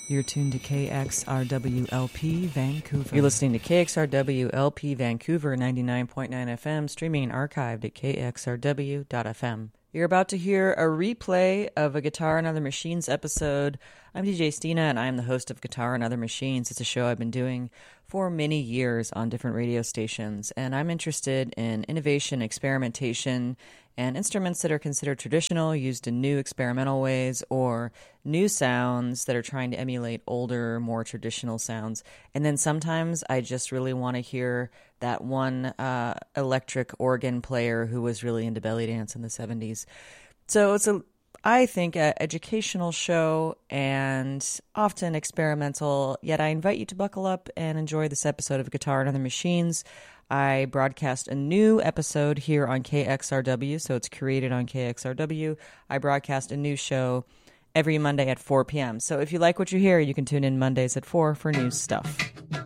You're tuned to KXRWLP Vancouver. You're listening to KXRWLP Vancouver 99.9 FM, streaming and archived at kxrw.fm. You're about to hear a replay of a Guitar and Other Machines episode. I'm DJ Stina, and I'm the host of Guitar and Other Machines. It's a show I've been doing for many years on different radio stations, and I'm interested in innovation, experimentation, and instruments that are considered traditional, used in new experimental ways, or new sounds that are trying to emulate older, more traditional sounds. And then sometimes I just really want to hear that one electric organ player who was really into belly dance in the 70s. So it's I think, an educational show and often experimental, yet I invite you to buckle up and enjoy this episode of Guitar and Other Machines. I broadcast a new episode here on KXRW, so it's created on KXRW. I broadcast a new show every Monday at 4 p.m. So if you like what you hear, you can tune in Mondays at 4 for new stuff.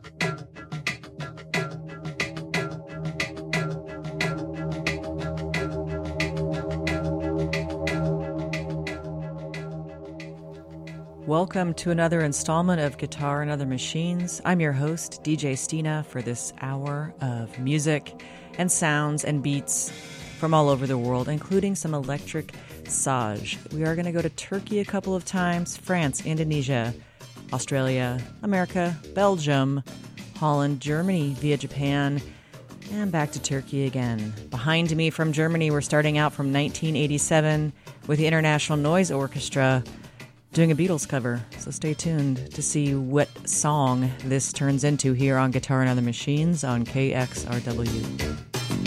Welcome to another installment of Guitar and Other Machines. I'm your host, DJ Stina, for this hour of music and sounds and beats from all over the world, including some electric sage. We are going to go to Turkey a couple of times, France, Indonesia, Australia, America, Belgium, Holland, Germany via Japan, and back to Turkey again. Behind me from Germany, we're starting out from 1987 with the International Noise Orchestra, doing a Beatles cover, so stay tuned to see what song this turns into here on Guitar and Other Machines on KXRW.